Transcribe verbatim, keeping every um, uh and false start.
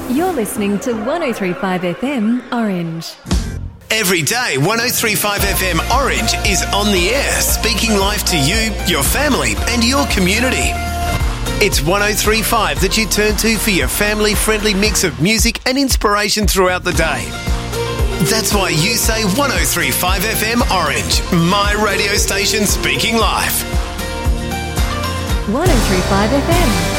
You're listening to one oh three point five F M Orange. Every day, one oh three point five F M Orange is on the air, speaking life to you, your family and your community. It's one oh three point five that you turn to for your family-friendly mix of music and inspiration throughout the day. That's why you say one oh three point five F M Orange, my radio station speaking life. one oh three point five F M.